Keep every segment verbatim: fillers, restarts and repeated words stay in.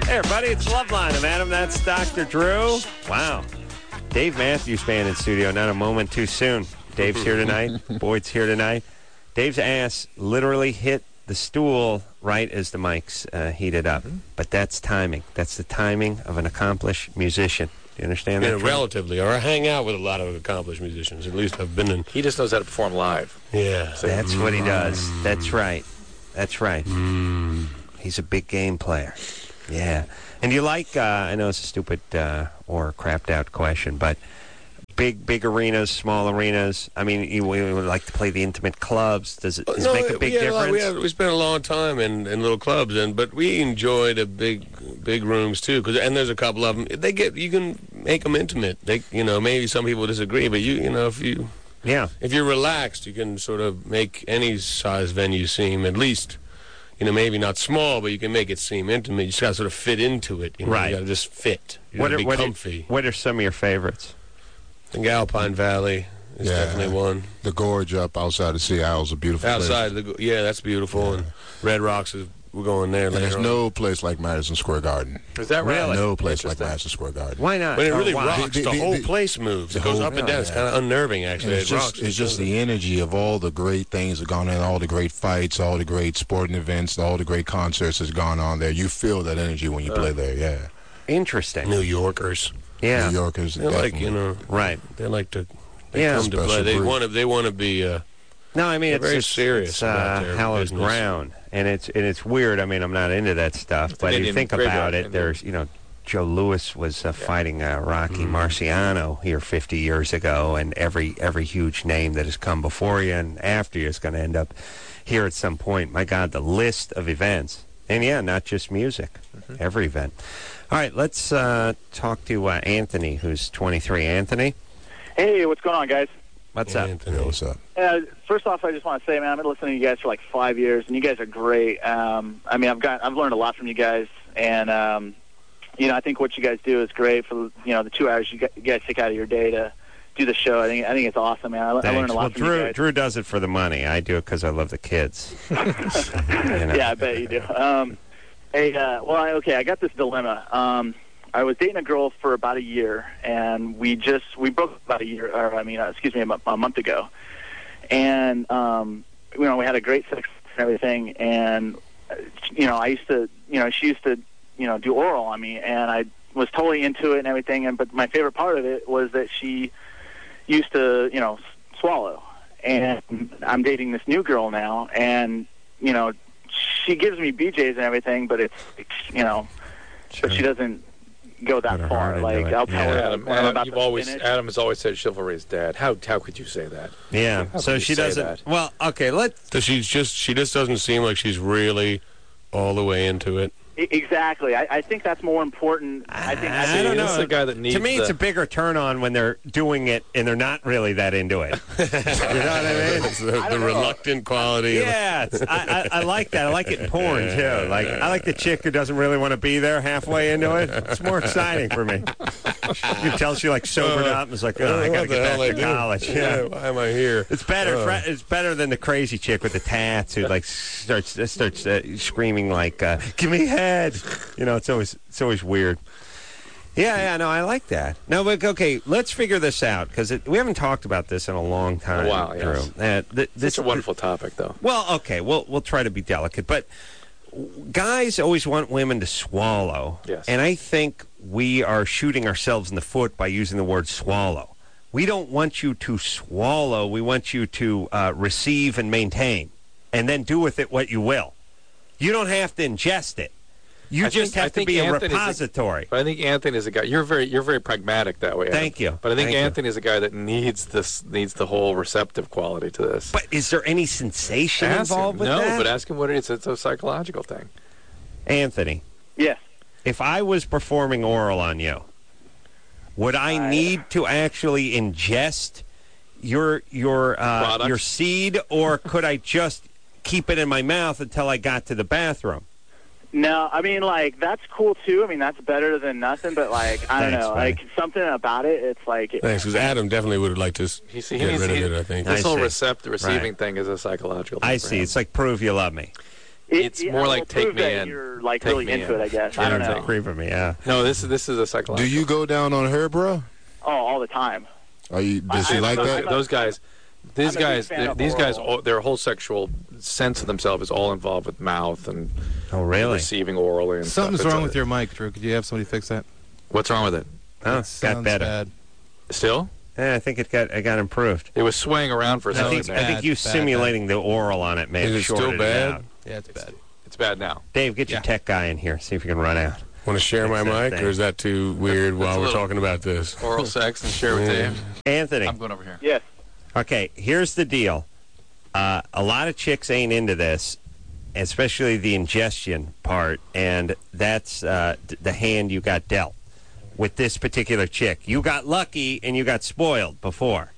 Hey, everybody, it's Loveline. I'm Adam. That's Doctor Drew. Wow. Dave Matthews Band in studio. Not a moment too soon. Dave's here tonight. Boyd's here tonight. Dave's ass literally hit the stool right as the mics uh, heated up. Mm-hmm. But that's timing. That's the timing of an accomplished musician. Do you understand that? Yeah, relatively. Or I hang out with a lot of accomplished musicians. At least I've been in. He just knows how to perform live. Yeah. So, that's mm. what he does. That's right. That's right. Mm. He's a big game player. Yeah. And you like, uh, I know it's a stupid uh, or crapped out question, but big, big arenas, small arenas. I mean, you, you would like to play the intimate clubs. Does it, does no, it make a big we difference? A we, had, we spent a long time in, in little clubs, and but we enjoy the big, big rooms too. Cause, and there's a couple of them. They get you can make them intimate. They, you know, maybe some people disagree, but you, you know, if you, yeah, if you're relaxed, you can sort of make any size venue seem at least. You know, maybe not small, but you can make it seem intimate. You just got to sort of fit into it. You know? Right. You got to just fit. You what are, be what comfy. Are, what are some of your favorites? I think Alpine Valley is yeah. definitely one. The gorge up outside of Seattle is a beautiful outside place. The, yeah, that's beautiful. Yeah. And Red Rocks, is we're going there and later there's on. no place like Madison Square Garden. Is that right? Really? No place like Madison Square Garden. Why not? But it really oh, rocks. The, the, the, whole the, place moves. It goes whole, up and yeah, down. It's yeah. kind of unnerving, actually. It's it just, rocks. it's just the energy of all the great things that have gone on, all the great fights, all the great sporting events, all the great concerts that's gone on there. You feel that energy when you uh, play there, yeah. Interesting. New Yorkers. Yeah. New Yorkers. They're definitely. like, you know, right. They like to they yeah. come to Special play. They breed. want to They want to be uh, No, I mean, it's very it's, serious it's about uh, their hallowed business. ground, and it's and it's weird. I mean, I'm not into that stuff, It's but if you Indian think graveyard, about it, Indian. there's, you know, Joe Louis was uh, Yeah. fighting uh, Rocky Mm. Marciano here fifty years ago, and every every huge name that has come before you and after you is going to end up here at some point. My God, the list of events, and yeah, not just music, Mm-hmm. every event. All right, let's uh, talk to uh, Anthony, who's twenty-three. Anthony, Hey, what's going on, guys? what's up? Anthony. Yeah, what's up? Uh, first off, I just want to say, man, I've been listening to you guys for like five years, and you guys are great. Um, I mean, I've got, I've learned a lot from you guys, and um, you know, I think what you guys do is great for you know the two hours you, gu- you guys take out of your day to do the show. I think, I think it's awesome, man. I, I learned Thanks. a lot Well, from Drew, you guys. Drew does it for the money. I do it because I love the kids. You know. Yeah, I bet you do. Um, hey, uh, well, I- okay, I got this dilemma. Um, I was dating a girl for about a year, and we just we broke about a year, or I mean, uh, excuse me, a, mo- a month ago. And um, you know, we had a great sex and everything, and uh, you know, I used to, you know, she used to, you know, do oral on me, and I was totally into it and everything. And but my favorite part of it was that she used to, you know, s- swallow. And I'm dating this new girl now, and you know, she gives me B Js and everything, but it's, it's you know, Sure. but she doesn't go that Put her far. heart into Like it. I'll tell Yeah. her Adam, when I'm Adam, about you've to always finish. Adam has always said chivalry's dead. How how could you say that? Yeah, How so could you she say doesn't. that? Well, okay, let's. So she's just she just doesn't seem like she's really all the way into it. E- Exactly. I, I think that's more important. I think. I I think don't This know. is the guy that needs to me, the, it's a bigger turn on when they're doing it and they're not really that into it. You know what I mean? It's the, I the don't know. reluctant quality. Yeah, it's, I, I, I like that. I like it in porn too. Like I like the chick who doesn't really want to be there halfway into it. It's more exciting for me. You can tell she like sobered up and was like, "Oh, I got to What the get hell back I to do? college." Yeah. Why am I here? It's better. Uh. fr- It's better than the crazy chick with the tats who like starts starts uh, screaming like, uh, "Give me head!" You know, it's always it's always weird. Yeah, yeah, no, I like that. No, but okay, let's figure this out because we haven't talked about this in a long time. A while, yes. Drew. Uh, th- this It's a wonderful topic, though. Well, okay, we'll we'll try to be delicate, but guys always want women to swallow. Yes. And I think we are shooting ourselves in the foot by using the word swallow. We don't want you to swallow. We want you to uh, receive and maintain, and then do with it what you will. You don't have to ingest it. You I just think- I have to think be a Anthony's a- repository. But I think Anthony is a guy. You're very you're very pragmatic that way. Adam. Thank you. But I think Thank you. Anthony is a guy that needs this needs the whole receptive quality to this. But is there any sensation Ask involved him. with no, that? but ask him what it is. It's a psychological thing. Anthony, Yes. if I was performing oral on you, would I I- need to actually ingest your your uh, Product? your seed, or could I just keep it in my mouth until I got to the bathroom? No, I mean, like, that's cool, too. I mean, that's better than nothing, but, like, I don't Thanks, know. buddy. Like, something about it, it's like... It, Thanks, because Adam definitely would like to s- He, see, he get needs rid he, of it, I think. I This whole see. receptive receiving Right. thing is a psychological thing. I for see. him. It's like prove you love me. It- It's yeah, more well, like Take prove Me that In. You're like Take really Me into In. it, I guess. I don't know. Creeping me, yeah. No, this is this is a psychological. Do you go down on her, bro? Oh, all the time. Are you? Does I- she I- like I- that? I- Those guys, these I'm a big guys, fan of these guys, oral. all, their whole sexual sense of themselves is all involved with mouth and Oh, really? receiving orally. And Something's stuff. wrong It's with a- your mic, Drew. Could you have somebody fix that? What's wrong with it? Oh, It got sounds better. bad. Still, Yeah, I think it got it got improved. it was swaying around for a No, I second. think, it's there. I think bad, you bad, simulating the oral on it may Is have it still shorted bad? it out. Yeah, it's bad. It's bad now. Dave, get your Yeah. tech guy in here. See if you can run out. Want to share my Fix that mic, thing. or is that too weird That's while a we're little- talking about this? Oral sex and share with Yeah. Dave. Anthony. I'm going over here. Yes. Okay, here's the deal. Uh, a lot of chicks ain't into this, especially the ingestion part, and that's uh, d- the hand you got dealt with this particular chick. You got lucky and you got spoiled before.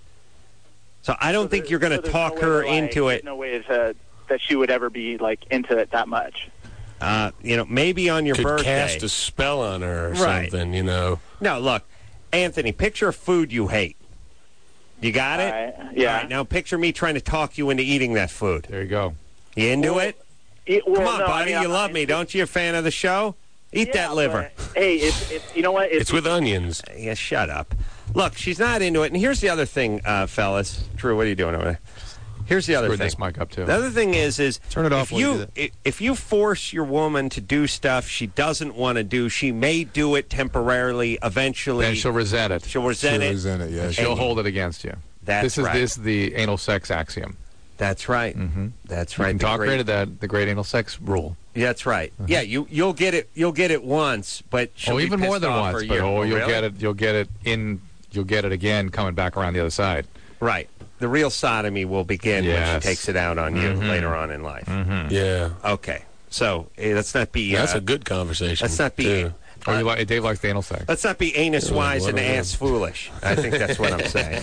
So I don't So think there- you're going so to there's talk no way her to, like, into there's it. No way to, that she would ever be like into it that much. Uh, you know, maybe on your Could birthday. cast a spell on her or Right. something, you know. No, look, Anthony, picture a food you hate. You got it? All right, yeah. All right, now picture me trying to talk you into eating that food. There you go. You into Well, it? It- well, Come on, no, I buddy. mean, you I- love me, don't you? A fan of the show? Eat Yeah, that liver. but, hey, it's, it's you know what? It's with onions. Yeah, shut up. Look, she's not into it. And here's the other thing, uh, fellas. Drew, what are you doing over there? Here's the other Screwed thing. this mic up too. The other thing is, is Turn it off if while you you, do that. i- if you force your woman to do stuff she doesn't want to do, she may do it temporarily. Eventually, Then she'll resent it. she'll resent She it. was in it, yeah. She'll And- hold it against you. That's this is right. this is the anal sex axiom. That's right. Mm-hmm. That's You right. can The talk great- her into that. The great anal sex rule. That's right. Yeah, you you'll get it. You'll get it once, but she'll Oh, be even more pissed than off once. for a But year. oh, you'll Really? get it. You'll get it in. You'll get it again coming back around the other side. Right. The real sodomy will begin when Yes. she takes it out on you Mhm. later on in life. Yeah. Okay. So eh, let's not be. That's uh, a good conversation. Let's not be. too. Oh, you like, Dave likes the anal sex. Let's not be anus wise and whatever. ass foolish. I think that's what I'm saying.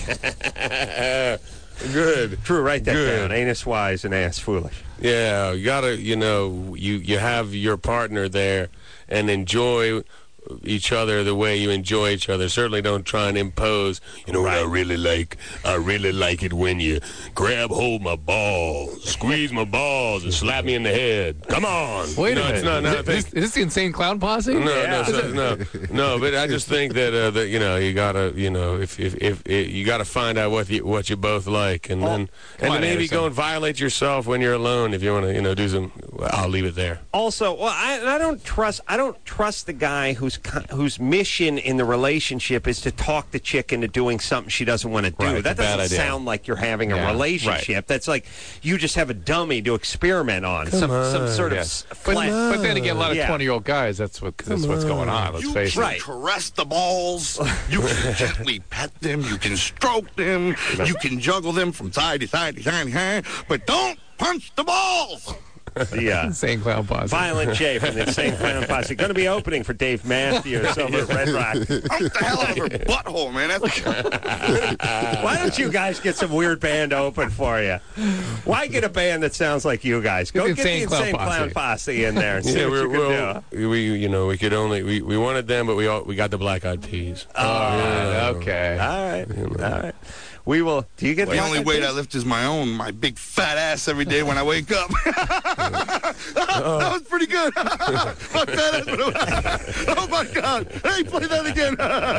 Good. Drew, write that Good. down. Anus wise and ass foolish. Yeah, you gotta, you know, you you have your partner there and enjoy each other the way you enjoy each other. Certainly don't try and impose. You know what I really like? I really like it when you grab hold my balls, squeeze my balls, and slap me in the head. Come on. Wait no, a minute. It's not, not a is, thing. this, is this the insane clown posse? No, Yeah. no, so, no, no. But I just think that uh, that you know you gotta you know if if, if, if you gotta find out what you what you both like and then and on, then maybe Anderson. go and violate yourself when you're alone if you want to you know do some. Well, I'll leave it there. Also, well, I, and I don't trust. I don't trust the guy whose co- whose mission in the relationship is to talk the chick into doing something she doesn't want to do. Right, it's that a bad doesn't idea. sound like you're having a Yeah, relationship. That's like you just have a dummy to experiment on. Some some sort of Yes. s- But, flat- but then again, a lot of Yeah. twenty-year-old guys. That's what that's what's going on. Let's You face can it. Right. caress the balls. You can gently pet them. You can stroke them. You can juggle them from side to side to side to side. But don't punch the balls. the uh, Insane clown posse. Violent J from the Insane Clown Posse. Going to be opening for Dave Matthews over at Red Rock. Out the hell out of her butthole, man. That's Why don't you guys get some weird band to open for you? Why get a band that sounds like you guys? Go The get the Insane Clown Insane Clown Posse. Posse in there and see Yeah, what we're, you can well, do. we you know we could only we, we wanted them, but we all, we got the Black Eyed Peas. Oh, Uh, okay. All right. All right. We will. Do you get the Black only Eyed weight Peas? I lift is my own, my big fat ass every day when I wake up. That was pretty good. My fat ass. Oh my God! Hey, play that again.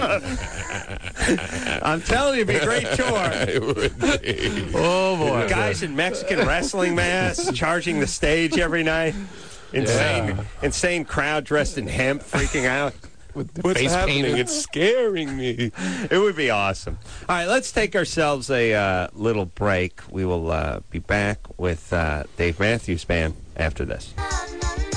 I'm telling you, it'd be a great tour. It would be. Oh boy. Guys in Mexican wrestling masks charging the stage every night. Insane, Yeah. insane crowd dressed in hemp, freaking out. With the What's face happening? painted. It's scaring me. It would be awesome. All right, let's take ourselves a uh, little break. We will uh, be back with uh, Dave Matthews Band after this.